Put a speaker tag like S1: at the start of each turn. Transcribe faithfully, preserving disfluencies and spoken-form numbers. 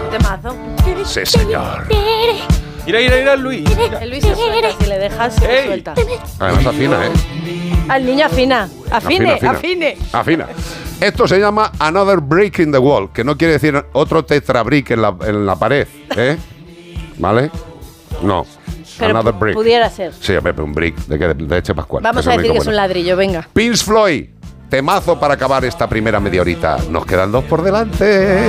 S1: temazo.
S2: Sí, señor.
S3: Mira, mira, mira, Luis. Mira.
S1: El Luis se suelta, si le dejas, se
S3: Ey.
S1: suelta.
S2: Además afina, ¿eh?
S1: Al niño afina. Afine,
S2: Afina,
S1: afine.
S2: Afina. Esto se llama Another Brick in the Wall, que no quiere decir otro tetrabrick en la, en la pared, ¿eh? ¿Vale? No.
S1: Pero
S2: Another
S1: pu-
S2: brick.
S1: pudiera ser.
S2: Sí, hombre, un brick de, de, de Eche Pascual.
S1: Vamos a decir que es un ladrillo, venga.
S2: Pink Floyd, temazo para acabar esta primera media horita. Nos quedan dos por delante.